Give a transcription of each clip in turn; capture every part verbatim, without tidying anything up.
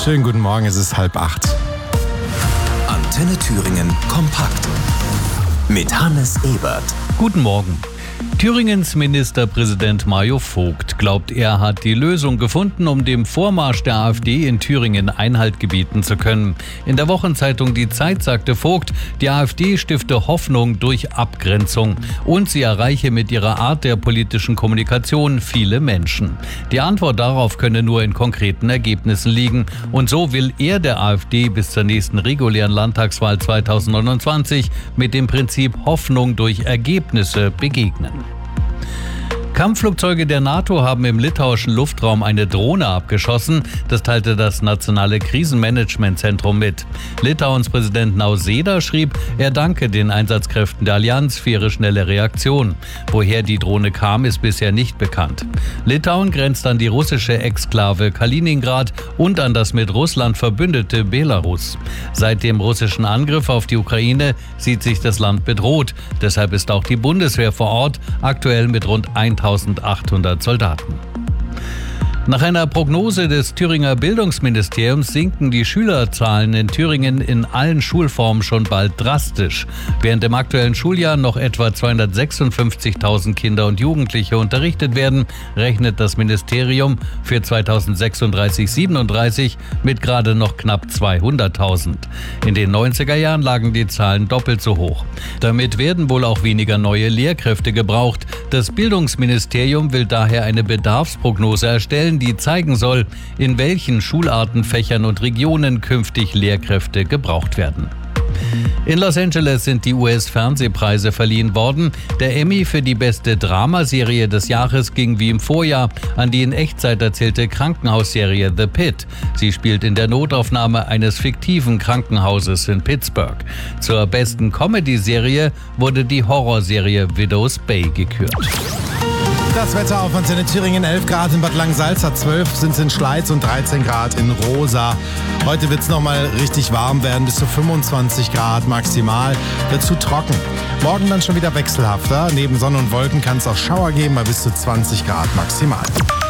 Schönen guten Morgen, es ist halb acht. Antenne Thüringen kompakt mit Hannes Ebert. Guten Morgen. Thüringens Ministerpräsident Mario Vogt glaubt, er hat die Lösung gefunden, um dem Vormarsch der AfD in Thüringen Einhalt gebieten zu können. In der Wochenzeitung Die Zeit sagte Vogt, die AfD stifte Hoffnung durch Abgrenzung und sie erreiche mit ihrer Art der politischen Kommunikation viele Menschen. Die Antwort darauf könne nur in konkreten Ergebnissen liegen. Und so will er der AfD bis zur nächsten regulären Landtagswahl zweitausendneunundzwanzig mit dem Prinzip Hoffnung durch Ergebnisse begegnen. Kampfflugzeuge der NATO haben im litauischen Luftraum eine Drohne abgeschossen. Das teilte das Nationale Krisenmanagementzentrum mit. Litauens Präsident Nausėda schrieb, er danke den Einsatzkräften der Allianz für ihre schnelle Reaktion. Woher die Drohne kam, ist bisher nicht bekannt. Litauen grenzt an die russische Exklave Kaliningrad und an das mit Russland verbündete Belarus. Seit dem russischen Angriff auf die Ukraine sieht sich das Land bedroht. Deshalb ist auch die Bundeswehr vor Ort, aktuell mit rund eintausendachthundert Soldaten. Nach einer Prognose des Thüringer Bildungsministeriums sinken die Schülerzahlen in Thüringen in allen Schulformen schon bald drastisch. Während im aktuellen Schuljahr noch etwa zweihundertsechsundfünfzigtausend Kinder und Jugendliche unterrichtet werden, rechnet das Ministerium für zweitausendsechsunddreißig siebenunddreißig mit gerade noch knapp zweihunderttausend. In den neunziger Jahren lagen die Zahlen doppelt so hoch. Damit werden wohl auch weniger neue Lehrkräfte gebraucht. Das Bildungsministerium will daher eine Bedarfsprognose erstellen, die zeigen soll, in welchen Schularten, Fächern und Regionen künftig Lehrkräfte gebraucht werden. In Los Angeles sind die U S-Fernsehpreise verliehen worden. Der Emmy für die beste Dramaserie des Jahres ging wie im Vorjahr an die in Echtzeit erzählte Krankenhausserie The Pit. Sie spielt in der Notaufnahme eines fiktiven Krankenhauses in Pittsburgh. Zur besten Comedy-Serie wurde die Horrorserie Widow's Bay gekürt. Das Wetter auf Antenne Thüringen, elf Grad in Bad Langensalza, zwölf sind es in Schleiz und dreizehn Grad in Rosa. Heute wird es nochmal richtig warm werden, bis zu fünfundzwanzig Grad maximal, dazu trocken. Morgen dann schon wieder wechselhafter, neben Sonne und Wolken kann es auch Schauer geben bei bis zu zwanzig Grad maximal.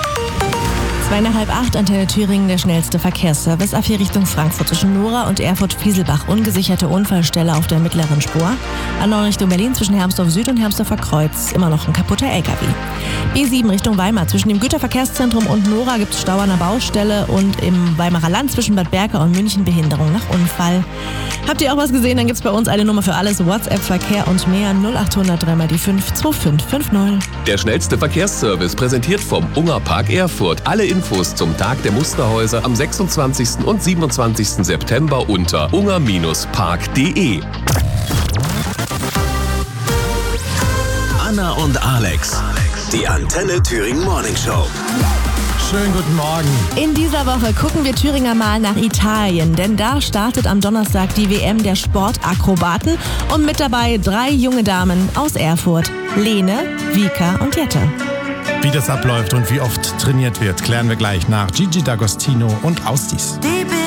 Zweieinhalb acht, Antenne Thüringen, der schnellste Verkehrsservice. A vier Richtung Frankfurt zwischen Nora und Erfurt-Fieselbach. Ungesicherte Unfallstelle auf der mittleren Spur. A neun Richtung Berlin zwischen Hermsdorf Süd und Hermsdorfer Kreuz. Immer noch ein kaputter L K W. B sieben Richtung Weimar. Zwischen dem Güterverkehrszentrum und Nora gibt es Stau an der Baustelle. Und im Weimarer Land zwischen Bad Berka und München Behinderung nach Unfall. Habt ihr auch was gesehen? Dann gibt es bei uns eine Nummer für alles. WhatsApp, Verkehr und mehr. null achthundert drei mal die fünf zwei fünf fünf null. Der schnellste Verkehrsservice präsentiert vom Ungerpark Erfurt. Alle Infos zum Tag der Musterhäuser am sechsundzwanzigsten und siebenundzwanzigsten September unter unger Bindestrich park punkt de. Anna und Alex, die Antenne Thüringen Morning Show. Schönen guten Morgen. In dieser Woche gucken wir Thüringer mal nach Italien, denn da startet am Donnerstag die W M der Sportakrobaten und mit dabei drei junge Damen aus Erfurt, Lene, Vika und Jette. Wie das abläuft und wie oft trainiert wird, klären wir gleich nach Gigi D'Agostino und Austis.